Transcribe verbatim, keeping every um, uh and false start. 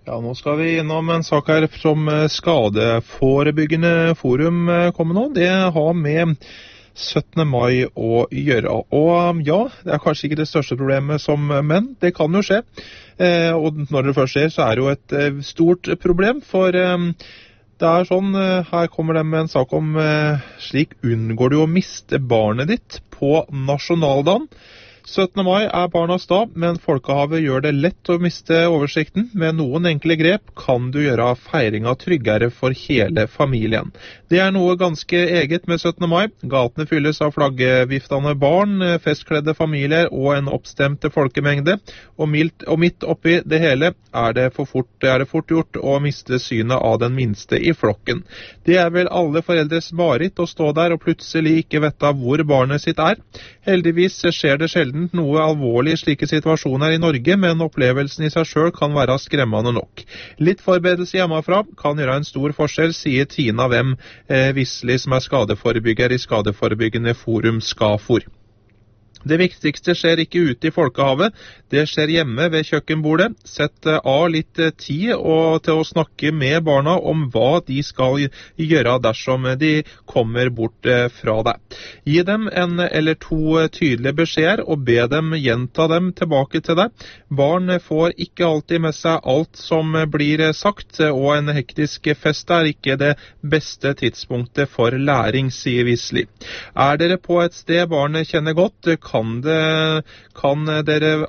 Ja, nå skal vi innom en sak her som skadeforebyggende forum kommer nå. Det har med syttende mai å gjøre. Og ja, det er kanskje ikke det største problemet som menn. Det kan jo skje. Eh, og når det først skjer, så er det jo et eh, stort problem. For eh, det er sånn, eh, her kommer det med en sak om eh, slik unngår du å miste barnet ditt på nasjonaldagen. syttende mai er barnas dag, men Folkehavet gjør det lett å miste oversikten. Med noen enkle grep kan du gjøre feiringen tryggere for hele familien. Det er noe ganske eget med syttende mai. Gatene fylles av flaggviftende barn, festkledde familier og en oppstemte folkemengde. Og, mildt, og midt oppi det hele er det, for fort, er det fort gjort å miste synet av den minste i flokken. Det er vel alle foreldres mareritt å stå der og plutselig ikke vite hvor barnet sitt er. Heldigvis skjer det sjelden noe alvorlig i slike situasjoner i Norge, men opplevelsen i seg selv kan være skremmende nok. Litt forberedelse hjemmefra kan gjøre en stor forskjell, sier Tina Wem eh, Vissli, som er skadeforebygger i Skadeforebyggende forum SKAFOR. Det viktigste skjer ikke ute i Folkehavet, det skjer hjemme ved kjøkkenbordet. Sett av litt tid og til å snakke med barna om hva de skal gjøre dersom de kommer bort fra deg. Gi dem en eller to tydelige beskjeder og be dem gjenta dem tilbake til deg. Barn får ikke alltid med seg alt som blir sagt, og en hektisk fest er ikke det beste tidspunktet for læring, sier Vissli. Er dere på et sted barnet kjenner godt, Kan, det, kan dere